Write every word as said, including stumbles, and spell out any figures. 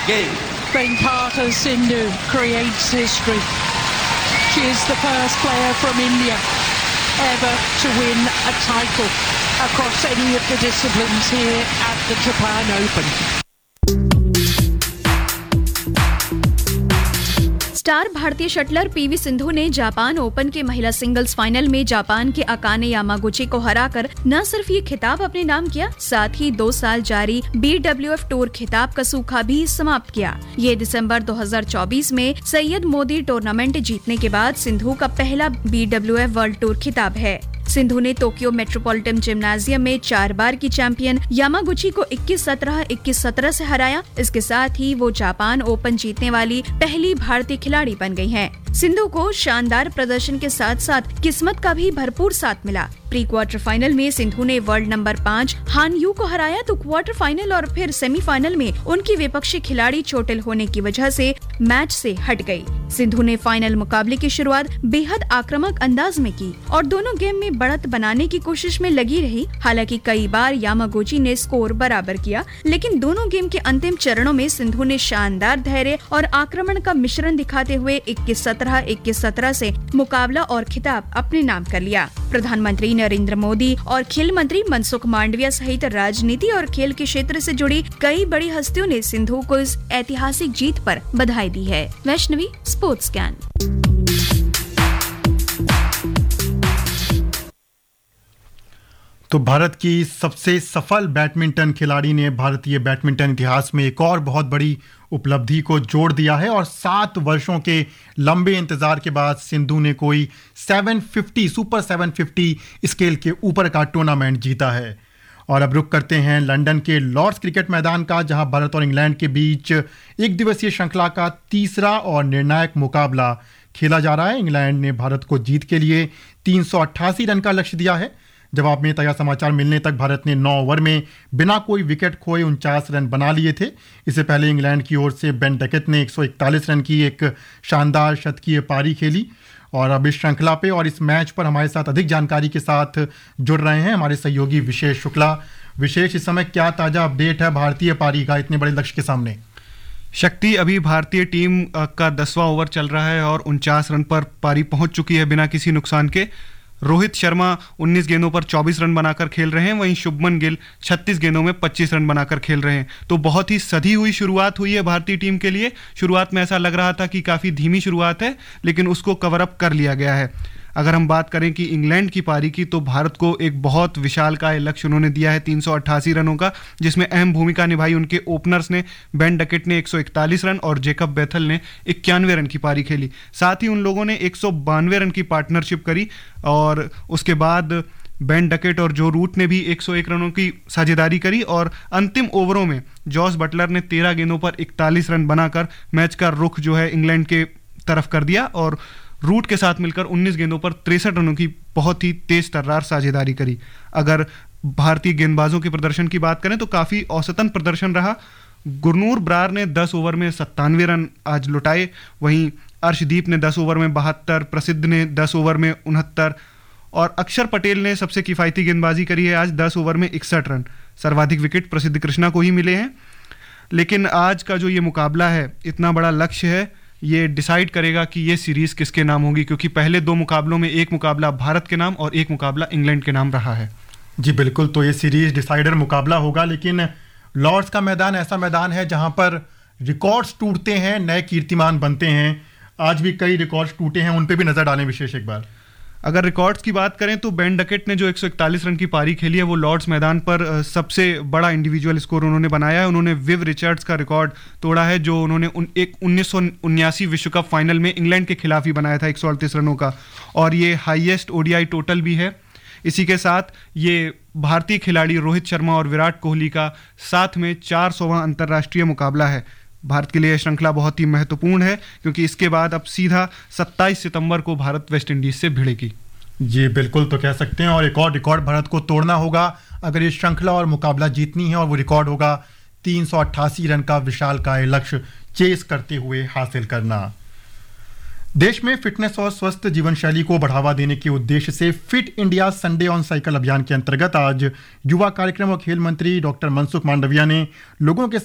game. Venkata Sindhu creates history. She is the first player from India ever to win a title across any of the disciplines here at the Japan Open. Star भारतीय shuttler PV Sindhu ने Japan open के महिला singles final में Japan के Akane Yamaguchi को हराकर न सिर्फ ये खिताब अपने नाम किया, साथ ही दो साल जारी बी डब्ल्यू एफ टूर खिताब का सूखा भी समाप्त किया। ये दिसंबर दो हज़ार चौबीस में सैयद मोदी टूर्नामेंट जीतने के बाद सिंधु का पहला B W F world tour खिताब है। सिंधु ने टोक्यो मेट्रोपॉलिटन जिम्नाजियम में चार बार की चैंपियन यामागुची को इक्कीस सत्रह, इक्कीस सत्रह से हराया। इसके साथ ही वो जापान ओपन जीतने वाली पहली भारतीय खिलाड़ी बन गई हैं। सिंधु को शानदार प्रदर्शन के साथ साथ किस्मत का भी भरपूर साथ मिला। प्री क्वार्टर फाइनल में सिंधु ने वर्ल्ड नंबर पाँच हान यू को हराया तो क्वार्टर फाइनल और फिर सेमीफाइनल में उनकी विपक्षी खिलाड़ी चोटिल होने की वजह से मैच से हट गई। सिंधु ने फाइनल मुकाबले की शुरुआत बेहद आक्रामक अंदाज में की और दोनों गेम में बढ़त बनाने की कोशिश में लगी रही। हालांकि कई बार यामागुची ने स्कोर बराबर किया, लेकिन दोनों गेम के अंतिम चरणों में सिंधु ने शानदार धैर्य और आक्रमण का मिश्रण दिखाते हुए इक्कीस सत्रह, इक्कीस सत्रह से मुकाबला और खिताब अपने नाम कर लिया। प्रधानमंत्री नरेंद्र मोदी और खेल मंत्री मनसुख मांडविया सहित राजनीति और खेल के क्षेत्र से जुड़ी कई बड़ी हस्तियों ने सिंधु को इस ऐतिहासिक जीत पर बधाई दी है। Vaishnavi, sports scan. तो भारत की सबसे सफल बैडमिंटन खिलाड़ी ने भारतीय बैडमिंटन इतिहास में एक और बहुत बड़ी उपलब्धि को जोड़ दिया है और सात वर्षों के लंबे इंतजार के बाद सिंधु ने कोई सात सौ पचास सुपर सात सौ पचास स्केल के ऊपर का टूर्नामेंट जीता है। और अब रुक करते हैं लंदन के लॉर्ड्स क्रिकेट मैदान का, जहां भारत और इंग्लैंड के बीच एक दिवसीय श्रृंखला का तीसरा और निर्णायक मुकाबला खेला जा रहा है। इंग्लैंड ने भारत को जीत के लिए तीन सौ अट्ठासी रन का लक्ष्य दिया है। जवाब में ताज़ा समाचार मिलने तक भारत ने नौ ओवर में बिना कोई विकेट खोए उनचास रन बना लिए थे। इससे पहले इंग्लैंड की ओर से बेन डकेट ने एक सौ इकतालीस रन की एक शानदार शतकीय पारी खेली। और अब इस श्रृंखला पे और इस मैच पर हमारे साथ अधिक जानकारी के साथ जुड़ रहे हैं हमारे सहयोगी विशेष शुक्ला। विशेष, इस समय क्या ताज़ा अपडेट है भारतीय पारी का इतने बड़े लक्ष्य के सामने? शक्ति, अभी भारतीय टीम का दसवां ओवर चल रहा है और उनचास रन पर पारी पहुंच चुकी है बिना किसी नुकसान के। रोहित शर्मा उन्नीस गेंदों पर चौबीस रन बनाकर खेल रहे हैं, वहीं शुभमन गिल छत्तीस गेंदों में पच्चीस रन बनाकर खेल रहे हैं। तो बहुत ही सधी हुई शुरुआत हुई है भारतीय टीम के लिए। शुरुआत में ऐसा लग रहा था कि काफ़ी धीमी शुरुआत है, लेकिन उसको कवर अप कर लिया गया है। अगर हम बात करें कि इंग्लैंड की पारी की, तो भारत को एक बहुत विशालकाय लक्ष्य उन्होंने दिया है तीन सौ अट्ठासी रनों का, जिसमें अहम भूमिका निभाई उनके ओपनर्स ने। बेन डकेट ने एक सौ इकतालीस रन और जेकब बेथल ने इक्यानवे रन की पारी खेली। साथ ही उन लोगों ने एक सौ बानवे रन की पार्टनरशिप करी और उसके बाद बेन डकेट और जो रूट ने भी एक सौ एक रनों की साझेदारी करी। और अंतिम ओवरों में जॉस बटलर ने तेरह गेंदों पर इकतालीस रन बनाकर मैच का रुख जो है इंग्लैंड के तरफ कर दिया और रूट के साथ मिलकर उन्नीस गेंदों पर तिरसठ रनों की बहुत ही तेज तर्रार साझेदारी करी। अगर भारतीय गेंदबाजों के प्रदर्शन की बात करें तो काफ़ी औसतन प्रदर्शन रहा। गुरनूर ब्रार ने दस ओवर में सत्तानवे रन आज लुटाए, वहीं अर्शदीप ने दस ओवर में बहत्तर, प्रसिद्ध ने दस ओवर में उनहत्तर और अक्षर पटेल ने सबसे किफ़ायती गेंदबाजी करी है आज दस ओवर में इकसठ रन। सर्वाधिक विकेट प्रसिद्ध कृष्णा को ही मिले हैं। लेकिन आज का जो ये मुकाबला है, इतना बड़ा लक्ष्य है, ये डिसाइड करेगा कि ये सीरीज किसके नाम होगी, क्योंकि पहले दो मुकाबलों में एक मुकाबला भारत के नाम और एक मुकाबला इंग्लैंड के नाम रहा है। जी बिल्कुल, तो ये सीरीज डिसाइडर मुकाबला होगा। लेकिन लॉर्ड्स का मैदान ऐसा मैदान है जहां पर रिकॉर्ड्स टूटते हैं, नए कीर्तिमान बनते हैं। आज भी कई रिकॉर्ड्स टूटे हैं, उन पे भी नजर डालें विशेष एक बार। अगर रिकॉर्ड्स की बात करें तो बेन डकेट ने जो एक सौ इकतालीस रन की पारी खेली है, वो लॉर्ड्स मैदान पर सबसे बड़ा इंडिविजुअल स्कोर उन्होंने बनाया है। उन्होंने विव रिचर्ड्स का रिकॉर्ड तोड़ा है, जो उन्होंने उन, एक उन्नीस सौ उन्यासी विश्व कप फाइनल में इंग्लैंड के खिलाफ ही बनाया था एक सौ अड़तीस रनों का, और ये हाईएस्ट ओडीआई टोटल भी है। इसी के साथ ये भारतीय खिलाड़ी रोहित शर्मा और विराट कोहली का साथ में चार सौवां अंतर्राष्ट्रीय मुकाबला है। भारत के लिए यह श्रृंखला बहुत ही महत्वपूर्ण है, क्योंकि इसके बाद अब सीधा सत्ताईस सितंबर को भारत वेस्ट इंडीज से भिड़ेगी। जी बिल्कुल, तो कह सकते हैं और एक और रिकॉर्ड भारत को तोड़ना होगा अगर ये श्रृंखला और मुकाबला जीतनी है, और वो रिकॉर्ड होगा तीन सौ अट्ठासी रन का विशालकाय लक्ष्य चेस करते हुए हासिल करना। देश में फिटनेस और स्वस्थ जीवन शैली को बढ़ावा देने के उद्देश्य से fit India Sunday on cycle अभियान के अंतर्गत आज युवा कार्यक्रम और खेल मंत्री डॉक्टर मनसुख मांडविया ने लोगों के